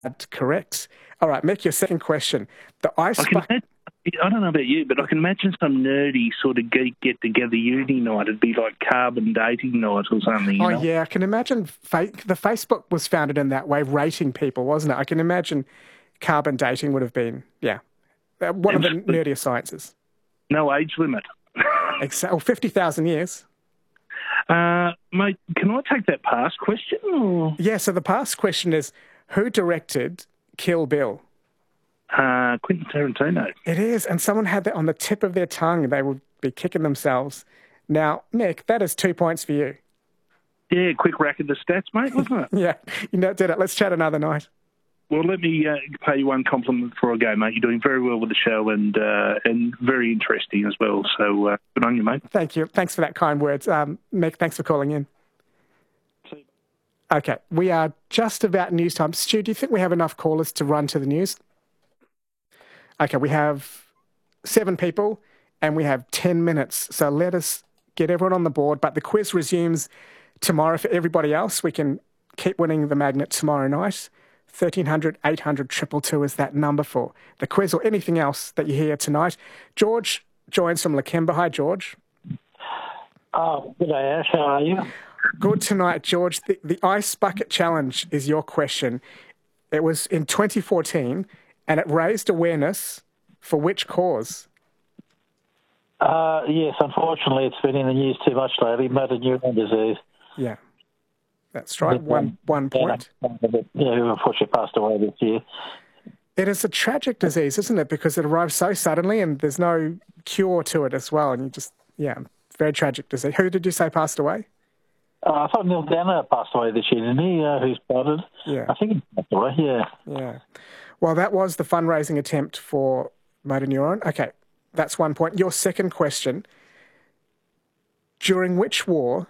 That's correct. All right, Mick, your second question. The ice bucket... I don't know about you, but I can imagine some nerdy sort of get-together uni night. It'd be like carbon dating night or something, you know? Yeah, I can imagine the Facebook was founded in that way, rating people, wasn't it? I can imagine carbon dating would have been, one of the nerdier sciences. No age limit. 50,000 years. Mate, can I take that past question? Or? Yeah, so the past question is, who directed Kill Bill? Quentin Tarantino. It is, and someone had that on the tip of their tongue. They would be kicking themselves. Now, Mick, that is 2 points for you. Yeah, quick rack of the stats, mate, wasn't it? Yeah, you did it. Let's chat another night. Well, let me pay you one compliment before I go, mate. You're doing very well with the show and very interesting as well. So good on you, mate. Thank you. Thanks for that kind words. Mick, thanks for calling in. See you. Okay, we are just about news time. Stu, do you think we have enough callers to run to the news? Okay, we have 7 people and we have 10 minutes. So let us get everyone on the board. But the quiz resumes tomorrow for everybody else. We can keep winning the magnet tomorrow night. 1300 800 222 is that number for the quiz or anything else that you hear tonight. George joins from Lakemba. Hi, George. Good day, Ash. How are you? Good tonight, George. The Ice Bucket Challenge is your question. It was in 2014. And it raised awareness for which cause? Yes, unfortunately, it's been in the news too much lately. Motor neuron disease. Yeah, that's right. One point. Yeah, who unfortunately passed away this year. It is a tragic disease, isn't it? Because it arrives so suddenly and there's no cure to it as well. And very tragic disease. Who did you say passed away? I thought Neil Danner passed away this year, didn't he? Who spotted? Yeah. I think he passed away, yeah. Yeah. Well, that was the fundraising attempt for motor neuron. Okay, that's 1 point. Your second question. During which war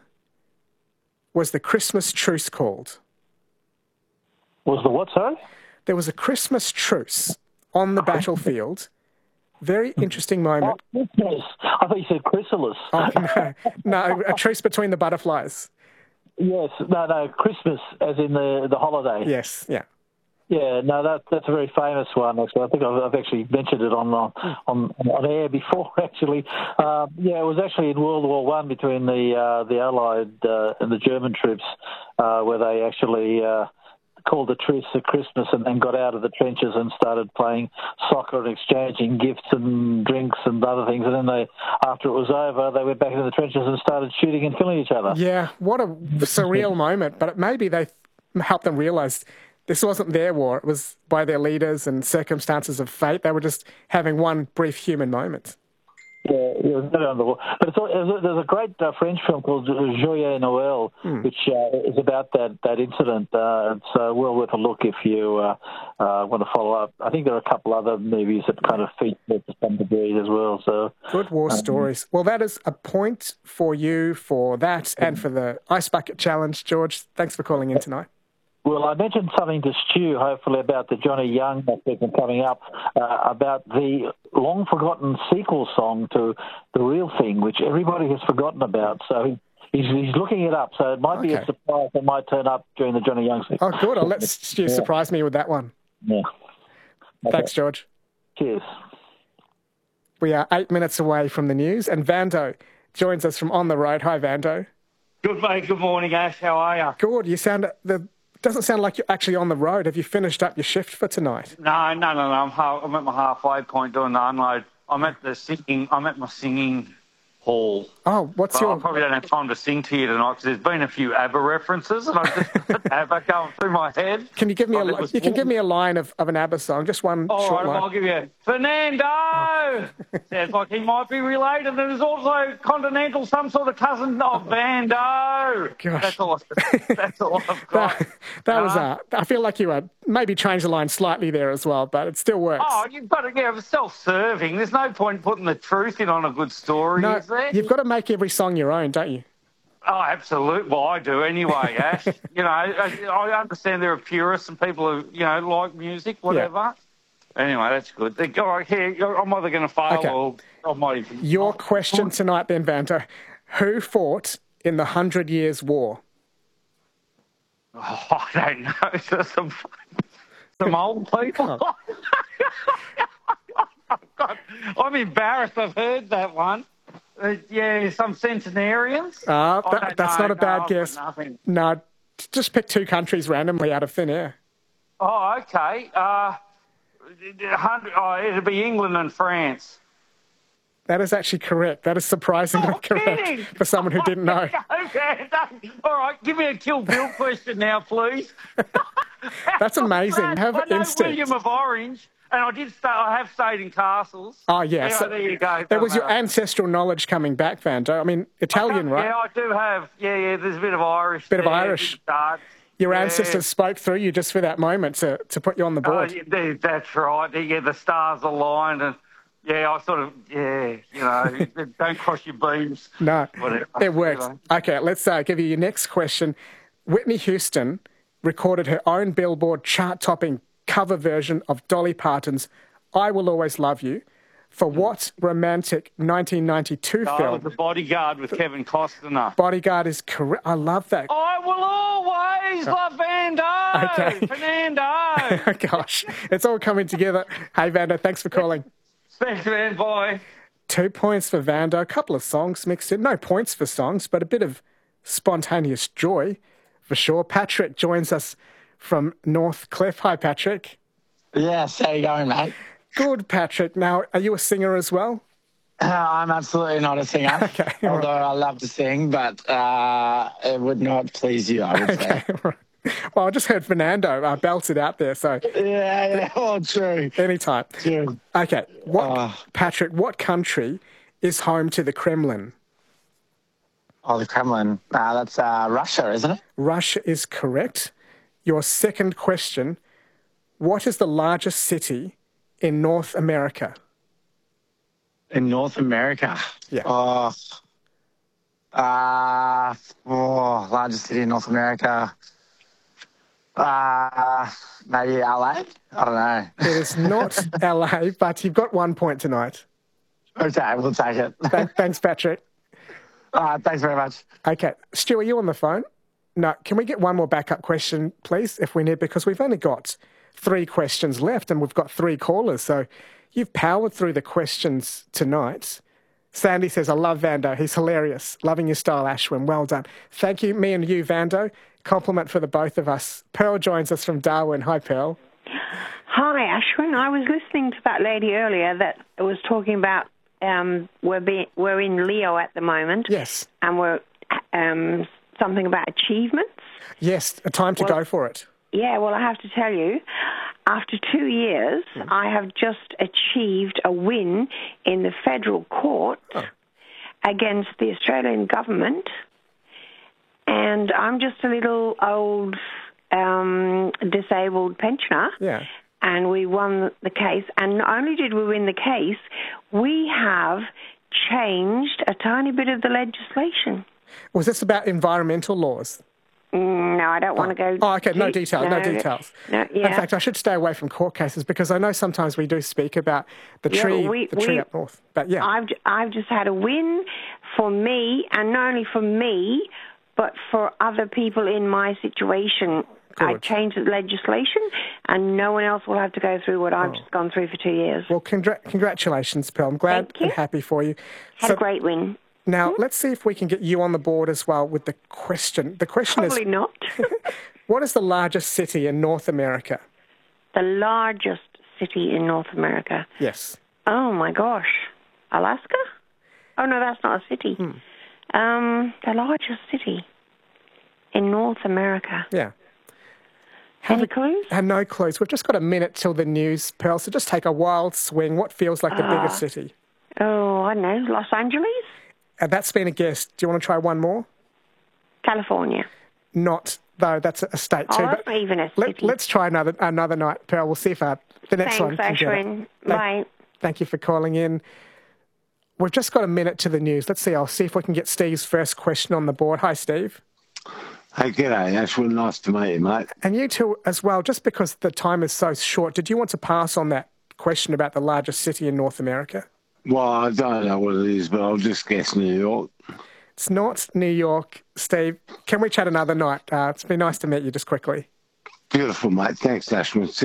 was the Christmas truce called? Was the what, sorry? There was a Christmas truce on the battlefield. Very interesting moment. Oh, Christmas. I thought you said chrysalis. Oh, no, a truce between the butterflies. Yes, no, Christmas as in the holiday. Yes, yeah. Yeah, no, that's a very famous one. Actually, I think I've actually mentioned it on air before. Actually, it was actually in World War One between the Allied and the German troops, where they actually called a truce at Christmas and got out of the trenches and started playing soccer and exchanging gifts and drinks and other things. And then after it was over, they went back into the trenches and started shooting and killing each other. Yeah, what a surreal moment. But maybe they helped them realise this wasn't their war. It was by their leaders and circumstances of fate. They were just having one brief human moment. Yeah, it was never on the war. But there's a great French film called Joyeux Noël, which is about that incident. It's well worth a look if you want to follow up. I think there are a couple other movies that kind of feature it to some degree as well. So good war stories. Well, that is a point for you for that and for the Ice Bucket Challenge, George. Thanks for calling in tonight. Well, I mentioned something to Stu, hopefully, about the Johnny Young segment coming up, about the long-forgotten sequel song to The Real Thing, which everybody has forgotten about. So he's looking it up. So it might be a surprise that might turn up during the Johnny Young segment. Oh, good. I'll let Stu surprise me with that one. Yeah. Okay. Thanks, George. Cheers. We are 8 minutes away from the news, and Vando joins us from On the Road. Hi, Vando. Good, mate. Good morning, Ash. How are you? Good. You sound... Doesn't sound like you're actually on the road. Have you finished up your shift for tonight? No. I'm at my halfway point doing the unload. I'm at my singing hall. Oh, I probably don't have time to sing to you tonight because there's been a few ABBA references and I've just got ABBA going through my head. Can you give me a line of an ABBA song? Just one short line. I'll give you Fernando. Sounds like he might be related. And there's also Continental, some sort of cousin of Vando. Gosh. That's all I've got. that was I feel like you maybe changed the line slightly there as well, but it still works. Oh, you've got to get self-serving. There's no point putting the truth in on a good story, is there? You've got to make every song your own, don't you? Oh, absolutely. Well, I do anyway, Ash. I understand there are purists and people who, like music, whatever. Yeah. Anyway, that's good. I'm either going to fail or I might even... Your question tonight then, Vando. Who fought in the 100 Years' War? Oh, I don't know. some old people. God, I'm embarrassed. I've heard that one. Some centenarians. That's not a bad guess. No, just pick two countries randomly out of thin air. Oh, okay. It'd be England and France. That is actually correct. That is surprisingly correct for someone who didn't know. Okay, all right, give me a Kill Bill question now, please. That's amazing. I know William of Orange, and I have stayed in castles. Oh, yes. Yeah, there you go. That was your ancestral knowledge coming back, Vando. I mean, Italian, right? Yeah, I do have. Yeah, there's a bit of Irish. Bit of Irish. Your ancestors spoke through you just for that moment to put you on the board. That's right. Yeah, the stars aligned and... Yeah, I sort of, don't cross your beams. No, whatever, it works. Okay, let's give you your next question. Whitney Houston recorded her own Billboard chart-topping cover version of Dolly Parton's I Will Always Love You for what romantic 1992 film? The Bodyguard with Kevin Costner. Bodyguard is correct. I love that. I will always love Vando. Okay. Fernando. Oh, gosh, it's all coming together. Hey, Vando, thanks for calling. Thanks, man. Bye. 2 points for Vando. A couple of songs mixed in. No points for songs, but a bit of spontaneous joy for sure. Patrick joins us from Northcliffe. Hi, Patrick. Yes, how you going, mate? Good, Patrick. Now, are you a singer as well? I'm absolutely not a singer. Okay, although I love to sing, but it would not please you, I would say. Right. Well, I just heard Fernando belt it out there, so... Yeah, well, true. Anytime. True. Okay, Patrick, what country is home to the Kremlin? Oh, the Kremlin. That's Russia, isn't it? Russia is correct. Your second question, what is the largest city in North America? In North America? Yeah. Largest city in North America... maybe LA? I don't know. It is not LA, but you've got 1 point tonight. Okay, we'll take it. Thanks, Patrick. Thanks very much. Okay. Stu, are you on the phone? No. Can we get one more backup question, please, if we need? Because we've only got 3 questions left and we've got 3 callers. So you've powered through the questions tonight. Sandy says, I love Vando. He's hilarious. Loving your style, Ashwin. Well done. Thank you. Me and you, Vando. Compliment for the both of us. Pearl joins us from Darwin. Hi, Pearl. Hi, Ashwin. I was listening to that lady earlier that was talking about we're in Leo at the moment. Yes. And we're something about achievements. Yes, a time to go for it. Yeah, well, I have to tell you, after 2 years, I have just achieved a win in the federal court against the Australian government. And I'm just a little old disabled pensioner. Yeah. And we won the case. And not only did we win the case, we have changed a tiny bit of the legislation. Was this about environmental laws? No, I don't want to go... Oh, okay, no details. No, yeah. In fact, I should stay away from court cases because I know sometimes we do speak about the tree up north. But yeah. I've just had a win for me, and not only for me, but for other people in my situation. Good. I changed the legislation, and no one else will have to go through what I've just gone through for 2 years. Well, congratulations, Pearl. I'm glad and happy for you. Had a great win. Now, let's see if we can get you on the board as well with the question. The question Probably not. What is the largest city in North America? The largest city in North America? Yes. Oh, my gosh. Alaska? Oh, no, that's not a city. The largest city in North America. Yeah. Any clues? No clues. We've just got a minute till the news, Pearl, so just take a wild swing. What feels like the biggest city? Oh, I don't know. Los Angeles? That's been a guess. Do you want to try one more? California. Not, though. That's a state too. That's not even a city. Let's try another night, Pearl. We'll see if the next one can get it. Bye. Thank you for calling in. We've just got a minute to the news. Let's see. I'll see if we can get Steve's first question on the board. Hi, Steve. Hey, g'day, Ashwin. Nice to meet you, mate. And you too as well. Just because the time is so short, did you want to pass on that question about the largest city in North America? Well, I don't know what it is, but I'll just guess New York. It's not New York, Steve. Can we chat another night? It's been nice to meet you just quickly. Beautiful, mate. Thanks, Ashwin.